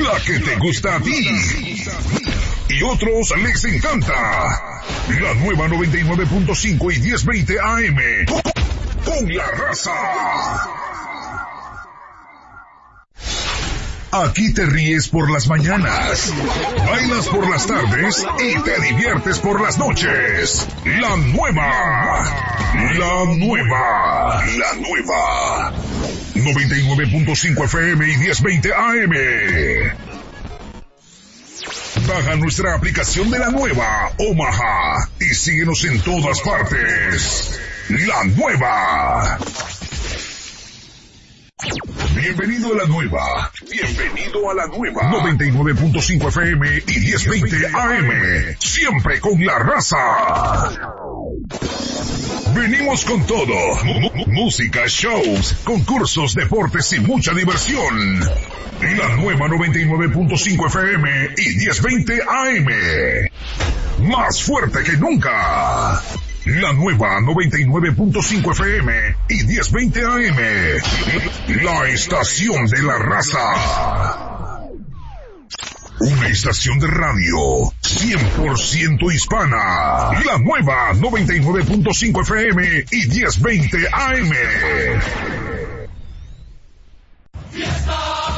la que te gusta a ti y otros les encanta. La nueva 99.5 y 1020 AM con la raza. Aquí te ríes por las mañanas, bailas por las tardes y te diviertes por las noches. La nueva 99.5 FM y 1020 AM. Baja nuestra aplicación de la nueva Omaha y síguenos en todas partes. La nueva. Bienvenido a la nueva. 99.5 FM y 1020 AM. Siempre con la raza. Venimos con todo. Música, shows, concursos, deportes y mucha diversión. La nueva 99.5 FM y 1020 AM. Más fuerte que nunca. La nueva 99.5 FM y 1020 AM. La estación de la raza. Una estación de radio 100% hispana. La nueva 99.5 FM y 1020 AM. ¡Fiesta!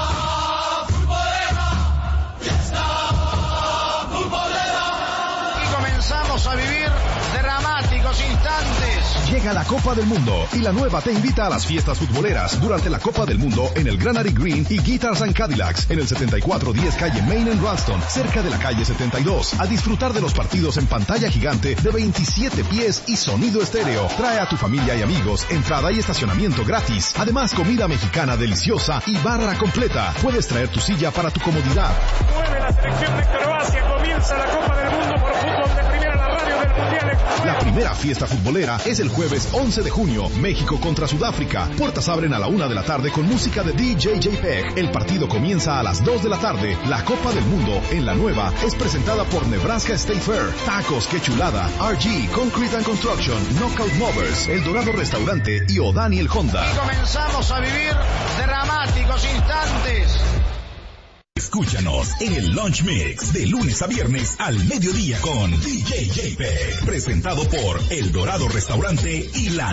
A vivir dramáticos instantes. Llega la Copa del Mundo y la nueva te invita a las fiestas futboleras durante la Copa del Mundo en el Granary Green y Guitars and Cadillacs en el 7410 calle Main en Ralston, cerca de la calle 72, a disfrutar de los partidos en pantalla gigante de 27 pies y sonido estéreo. Trae a tu familia y amigos, entrada y estacionamiento gratis. Además, comida mexicana deliciosa y barra completa. Puedes traer tu silla para tu comodidad. Mueve la selección de Croacia, comienza la Copa del Mundo por fútbol de primera, la radio del Mundial. La primera fiesta futbolera es el jueves 11 de junio, México contra Sudáfrica. Puertas abren a la 1 de la tarde con música de DJ JPEG. El partido comienza a las 2 de la tarde. La Copa del Mundo en la nueva es presentada por Nebraska State Fair, Tacos Que Chulada, RG, Concrete and Construction, Knockout Movers, El Dorado Restaurante y O'Daniel Honda. Y comenzamos a vivir dramáticos instantes. Escúchanos en el Lunch Mix de lunes a viernes al mediodía con DJ JPEG, presentado por El Dorado Restaurante y la